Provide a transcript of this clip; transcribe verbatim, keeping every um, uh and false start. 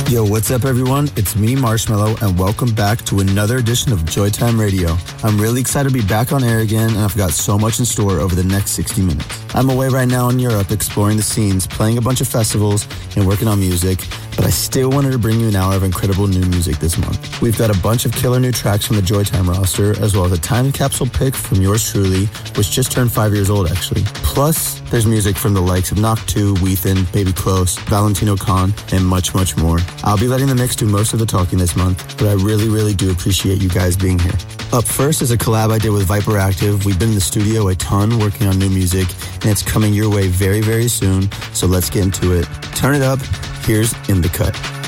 Yo, what's up everyone? It's me, Marshmello, and welcome back to another edition of Joytime Radio. I'm really excited to be back on air again, and I've got so much in store over the next sixty minutes. I'm away right now in Europe exploring the scenes, playing a bunch of festivals, and working on music, but I still wanted to bring you an hour of incredible new music this month. We've got a bunch of killer new tracks from the Joytime roster, as well as a time capsule pick from yours truly, which just turned five years old actually. Plus, there's music from the likes of Knock two, Weathen, Baby Close, Valentino Khan, and much, much more. I'll be letting the mix do most of the talking this month, but I really, really do appreciate you guys being here. Up first is a collab I did with Viper Active. We've been in the studio a ton working on new music, and it's coming your way very, very soon, so let's get into it. Turn it up. Here's In the Cut.